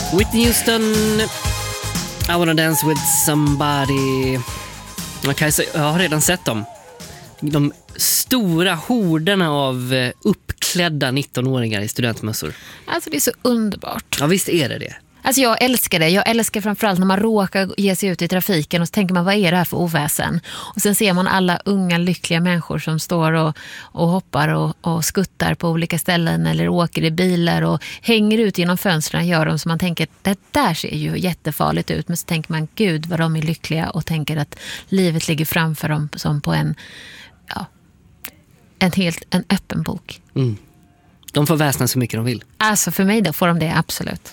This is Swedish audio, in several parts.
Whitney Houston, I wanna dance with somebody. Jag har redan sett dem. De stora horderna av uppklädda 19-åringar i studentmössor. Alltså det är så underbart. Ja, visst är det. Alltså jag älskar det. Jag älskar framförallt när man råkar ge sig ut i trafiken och så tänker man, vad är det här för oväsen? Och sen ser man alla unga lyckliga människor som står och hoppar och skuttar på olika ställen eller åker i bilar och hänger ut genom fönstren, gör de så man tänker, det där ser ju jättefarligt ut, men så tänker man, gud vad de är lyckliga och tänker att livet ligger framför dem som på en öppen bok. Mm. De får väsna så mycket de vill. Alltså för mig då får de det, absolut.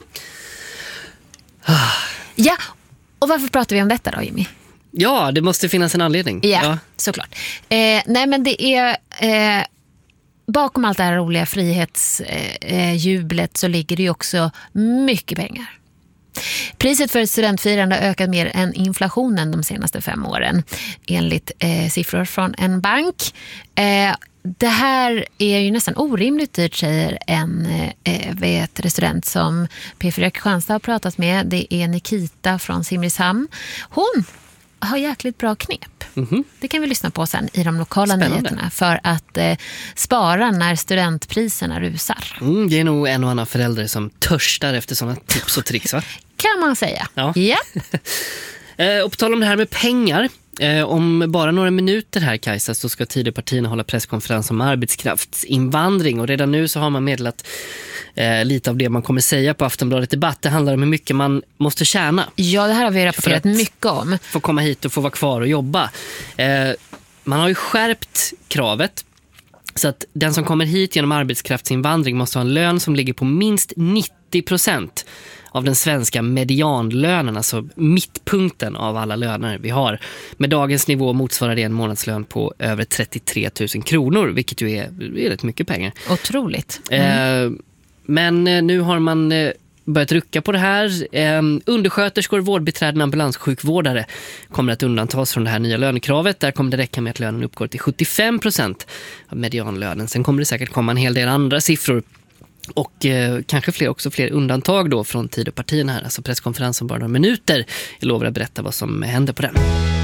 Ja, och varför pratar vi om detta då, Jimmy? Ja, det måste finnas en anledning. Ja. Såklart. Nej, men det är bakom allt det här roliga frihetsjublet så ligger det ju också mycket pengar. Priset för ett studentfirande har ökat mer än inflationen de senaste 5 åren, enligt siffror från en bank. Det här är ju nästan orimligt dyrt, säger en student som P4 Kristianstad har pratat med. Det är Nikita från Simrishamn. Hon har jäkligt bra knep. Mm-hmm. Det kan vi lyssna på sen i de lokala nyheterna för att spara när studentpriserna rusar. Det är nog en och annan förälder som törstar efter sådana tips och tricks, va? Kan man säga. Ja. Och på tal om det här med pengar, om bara några minuter här, Kajsa, så ska Tidöpartierna hålla presskonferens om arbetskraftsinvandring, och redan nu så har man meddelat lite av det man kommer säga på Aftonbladet Debatt. Det handlar om hur mycket man måste tjäna. Ja, det här har vi rapporterat mycket om. Få komma hit och få vara kvar och jobba. Man har ju skärpt kravet så att den som kommer hit genom arbetskraftsinvandring måste ha en lön som ligger på minst 90% av den svenska medianlönen, alltså mittpunkten av alla löner vi har. Med dagens nivå motsvarar det en månadslön på över 33 000 kronor, vilket ju är rätt mycket pengar. Otroligt. Men nu har man börjat rucka på det här. Undersköterskor, vårdbiträden, ambulanssjukvårdare kommer att undantas från det här nya lönekravet. Där kommer det räcka med att lönen uppgår till 75% av medianlönen. Sen kommer det säkert komma en hel del andra siffror. Och kanske fler undantag då från Tidöpartierna här. Alltså presskonferensen bara några minuter. Jag lovar att berätta vad som händer på den.